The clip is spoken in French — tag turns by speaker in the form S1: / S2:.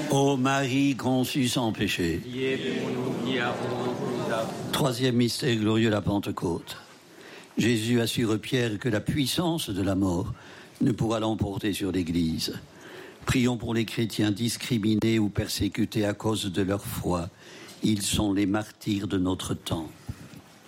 S1: Ô Marie conçue sans péché. Troisième mystère glorieux, la Pentecôte. Jésus assure Pierre que la puissance de la mort ne pourra l'emporter sur l'Église. Prions pour les chrétiens discriminés ou persécutés à cause de leur foi. Ils sont les martyrs de notre temps.